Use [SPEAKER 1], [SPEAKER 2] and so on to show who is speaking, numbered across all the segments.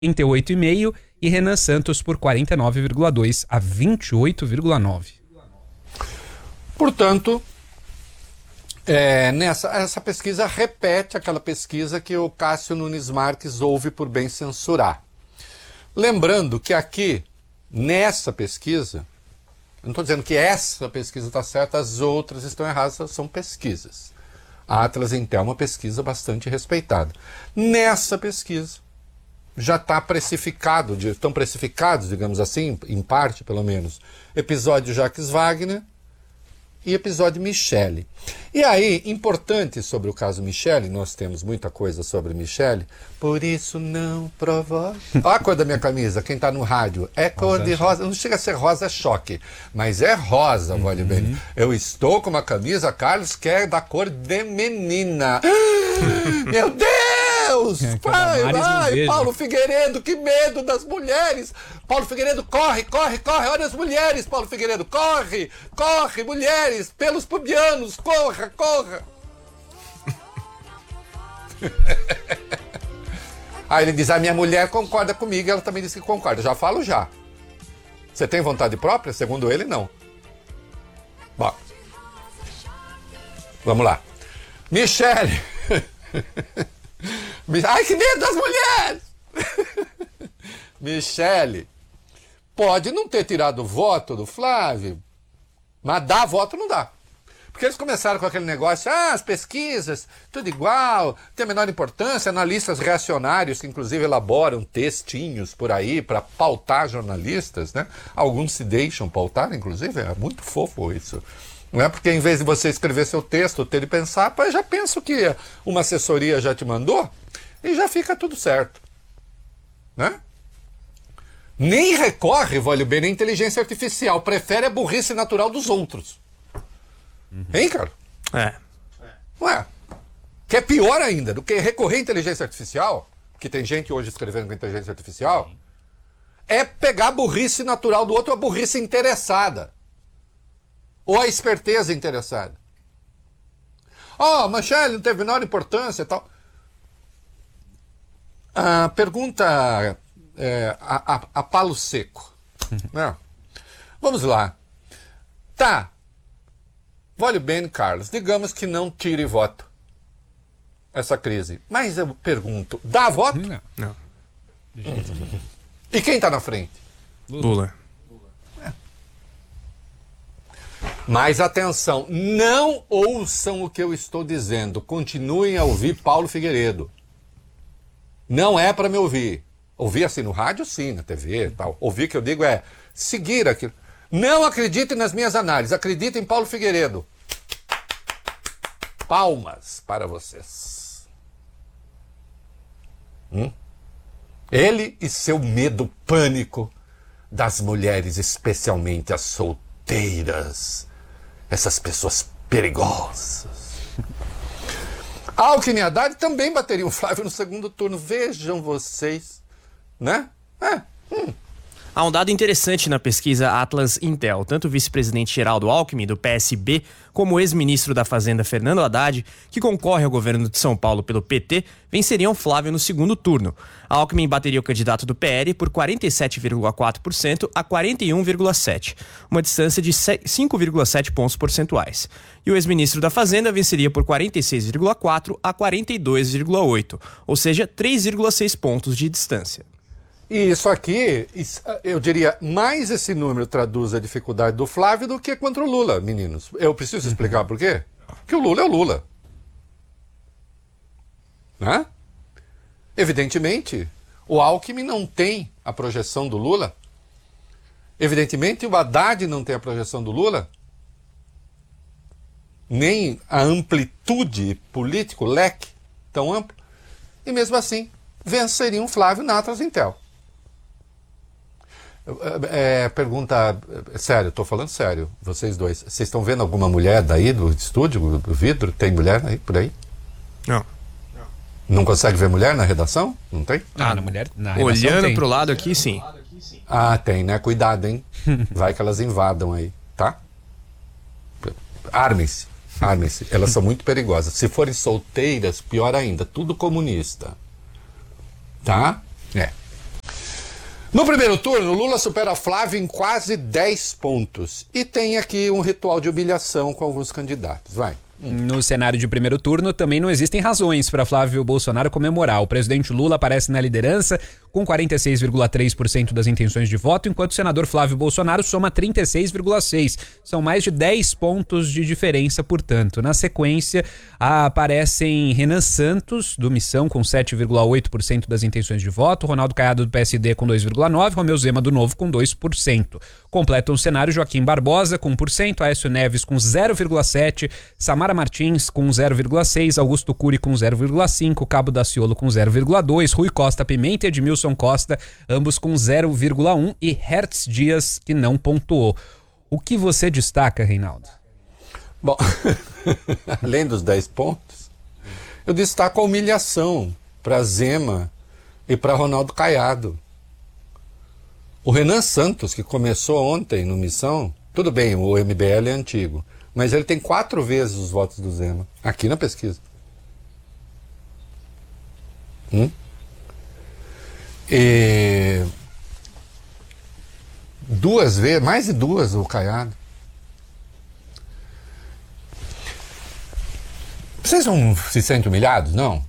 [SPEAKER 1] 38,5% e Renan Santos por 49,2% a 28,9%.
[SPEAKER 2] Portanto, essa pesquisa repete aquela pesquisa que o Cássio Nunes Marques houve por bem censurar. Lembrando que aqui, nessa pesquisa, eu não estou dizendo que essa pesquisa está certa, as outras estão erradas, são pesquisas. A Atlas Intel é uma pesquisa bastante respeitada. Nessa pesquisa, já está precificado, estão precificados, digamos assim, em parte pelo menos, episódio Jacques Wagner e episódio Michele. E aí, importante sobre o caso Michele, nós temos muita coisa sobre Michele, por isso não provoca. Olha a cor da minha camisa, quem está no rádio, é cor de rosa, não chega a ser rosa, é choque, mas é rosa, olha bem. Eu estou com uma camisa, Carlos, que é da cor de menina. Meu Deus! Vai, Paulo Figueiredo, que medo das mulheres! Paulo Figueiredo, corre, olha as mulheres, Paulo Figueiredo, corre, mulheres, pelos pubianos, corra! Aí ele diz, a minha mulher concorda comigo, ela também disse que concorda, já falo já. Você tem vontade própria? Segundo ele, não. Bom, vamos lá. Michele. Ai, que medo das mulheres! Michele pode não ter tirado o voto do Flávio, mas dar voto não dá. Porque eles começaram com aquele negócio, as pesquisas, tudo igual, tem a menor importância, analistas reacionários que inclusive elaboram textinhos por aí para pautar jornalistas, né? Alguns se deixam pautar, inclusive, é muito fofo isso. Não é porque em vez de você escrever seu texto, ter de pensar, pô, eu já penso que uma assessoria já te mandou e já fica tudo certo. Né? Nem recorre, vale bem, à inteligência artificial, prefere a burrice natural dos outros. Hein, cara? Ué, que é pior ainda do que recorrer à inteligência artificial, que tem gente hoje escrevendo com inteligência artificial, é pegar a burrice natural do outro, a burrice interessada. Ou a esperteza interessada. Michele não teve menor importância e tal. Pergunta a palo seco. Vamos lá. Tá. Vale bem, Carlos. Digamos que não tire voto. Essa crise. Mas eu pergunto, dá voto?
[SPEAKER 1] Não.
[SPEAKER 2] E quem está na frente?
[SPEAKER 3] Lula.
[SPEAKER 2] Mas atenção, não ouçam o que eu estou dizendo. Continuem a ouvir Paulo Figueiredo. Não é para me ouvir. Ouvir assim no rádio, sim, na TV e tal. Ouvir que eu digo é seguir aquilo. Não acreditem nas minhas análises, acreditem em Paulo Figueiredo. Palmas para vocês. Ele e seu medo pânico das mulheres, especialmente as solteiras. Essas pessoas perigosas. Alckmin e Haddad também bateriam o Flávio no segundo turno. Vejam vocês, né?
[SPEAKER 3] Há um dado interessante na pesquisa Atlas Intel. Tanto o vice-presidente Geraldo Alckmin, do PSB, como o ex-ministro da Fazenda Fernando Haddad, que concorre ao governo de São Paulo pelo PT, venceriam Flávio no segundo turno. Alckmin bateria o candidato do PL por 47,4% a 41,7%, uma distância de 5,7 pontos percentuais. E o ex-ministro da Fazenda venceria por 46,4% a 42,8%, ou seja, 3,6 pontos de distância.
[SPEAKER 2] E isso aqui, eu diria, mais esse número traduz a dificuldade do Flávio do que contra o Lula, meninos. Eu preciso explicar por quê? Porque o Lula é o Lula. Né? Evidentemente, o Alckmin não tem a projeção do Lula. Evidentemente, o Haddad não tem a projeção do Lula. Nem a amplitude político, leque tão amplo. E mesmo assim, venceriam Flávio na Atlas Intel. Pergunta sério, estou falando sério, vocês dois. Vocês estão vendo alguma mulher daí do estúdio, do vidro? Tem mulher aí, por aí?
[SPEAKER 3] Não.
[SPEAKER 2] Não consegue ver mulher na redação? Não tem?
[SPEAKER 1] Na mulher, na redação
[SPEAKER 3] olhando
[SPEAKER 1] tem.
[SPEAKER 3] pro lado aqui, sim.
[SPEAKER 2] Tem, né? Cuidado, hein? Vai que elas invadam aí, tá? Armem-se. Elas são muito perigosas. Se forem solteiras, pior ainda. Tudo comunista. Tá? No primeiro turno, Lula supera Flávio em quase 10 pontos. E tem aqui um ritual de humilhação com alguns candidatos. Vai.
[SPEAKER 1] No cenário de primeiro turno, também não existem razões para Flávio Bolsonaro comemorar. O presidente Lula aparece na liderança com 46,3% das intenções de voto, enquanto o senador Flávio Bolsonaro soma 36,6%. São mais de 10 pontos de diferença, portanto. Na sequência, aparecem Renan Santos, do Missão, com 7,8% das intenções de voto, Ronaldo Caiado, do PSD, com 2,9%, Romeu Zema, do Novo, com 2%. Completam o cenário Joaquim Barbosa, com 1%, Aécio Neves, com 0,7%, Samara Martins, com 0,6%, Augusto Cury, com 0,5%, Cabo Daciolo, com 0,2%, Rui Costa Pimenta e Edmilson Costa, ambos com 0,1%, e Hertz Dias, que não pontuou. O que você destaca, Reinaldo?
[SPEAKER 2] Bom, além dos 10 pontos, eu destaco a humilhação para Zema e para Ronaldo Caiado. O Renan Santos, que começou ontem no Missão, tudo bem, o MBL é antigo, mas ele tem 4 vezes os votos do Zema, aqui na pesquisa. E 2 vezes, mais de 2 o Caiado. Vocês não se sentem humilhados, não?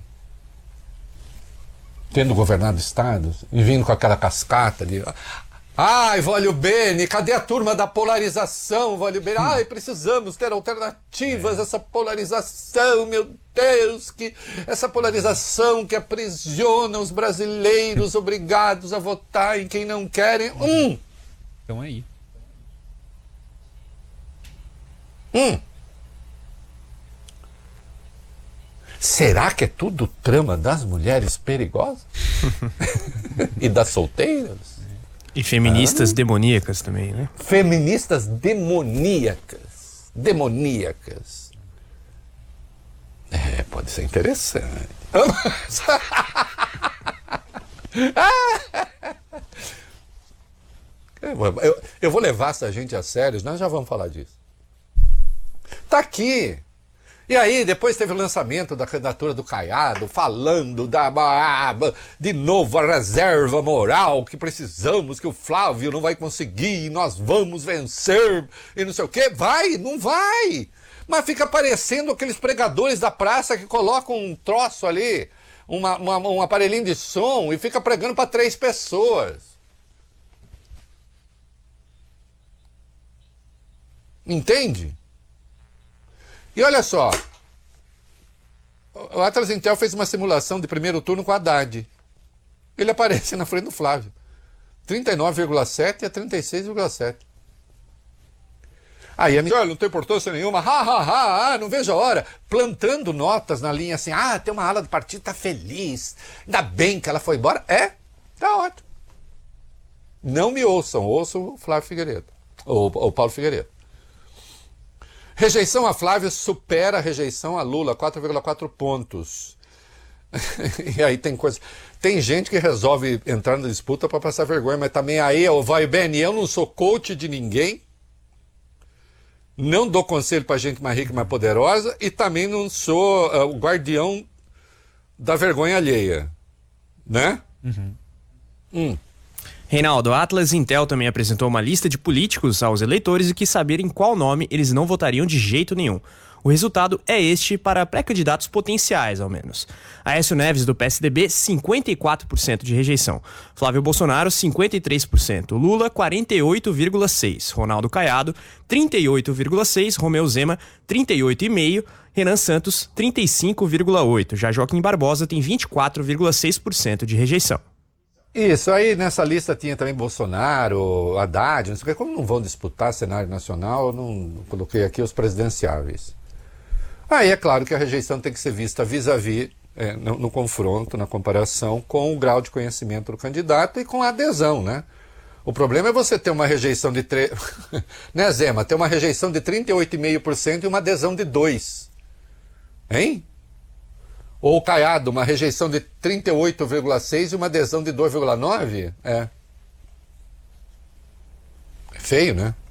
[SPEAKER 2] Tendo governado estados e vindo com aquela cascata de... Ai, Vólio Bene, cadê a turma da polarização, Vólio Bene? Ai, precisamos ter alternativas a essa polarização, meu Deus, que essa polarização que aprisiona os brasileiros obrigados a votar em quem não querem.
[SPEAKER 1] Então aí.
[SPEAKER 2] Será que é tudo trama das mulheres perigosas? E das solteiras?
[SPEAKER 3] E feministas demoníacas também, né?
[SPEAKER 2] Feministas demoníacas. Demoníacas. É, pode ser interessante. Eu vou levar essa gente a sério, nós já vamos falar disso. Tá aqui. E aí, depois teve o lançamento da candidatura do Caiado, falando de novo a reserva moral que precisamos, que o Flávio não vai conseguir, nós vamos vencer, e não sei o quê. Vai, não vai. Mas fica parecendo aqueles pregadores da praça que colocam um troço ali, um aparelhinho de som, e fica pregando para 3 pessoas. Entende? E olha só, o Atlas Intel fez uma simulação de primeiro turno com a Haddad. Ele aparece na frente do Flávio. 39,7 a 36,7. Aí a minha, olha, não tem importância nenhuma, não vejo a hora. Plantando notas na linha assim, tem uma ala do partido, tá feliz. Ainda bem que ela foi embora. Tá ótimo. Não me ouçam o Flávio Figueiredo, ou Paulo Figueiredo. Rejeição a Flávio supera a rejeição a Lula, 4,4 pontos. E aí tem coisa... Tem gente que resolve entrar na disputa para passar vergonha, mas também aí, vai bem, eu não sou coach de ninguém, não dou conselho para gente mais rica e mais poderosa, e também não sou o guardião da vergonha alheia. Né?
[SPEAKER 3] Reinaldo, a Atlas Intel também apresentou uma lista de políticos aos eleitores e quis saber em qual nome eles não votariam de jeito nenhum. O resultado é este para pré-candidatos potenciais, ao menos. Aécio Neves, do PSDB, 54% de rejeição. Flávio Bolsonaro, 53%. Lula, 48,6%. Ronaldo Caiado, 38,6%. Romeu Zema, 38,5%. Renan Santos, 35,8%. Já Joaquim Barbosa tem 24,6% de rejeição.
[SPEAKER 2] Isso, aí nessa lista tinha também Bolsonaro, Haddad, não sei o que. Como não vão disputar cenário nacional, eu não coloquei aqui os presidenciáveis. Aí é claro que a rejeição tem que ser vista vis-à-vis, no confronto, na comparação com o grau de conhecimento do candidato e com a adesão, né? O problema é você ter uma rejeição de... né, Zema? Ter uma rejeição de 38,5% e uma adesão de 2%. Hein? Ou Caiado, uma rejeição de 38,6% e uma adesão de 2,9%? É feio, né?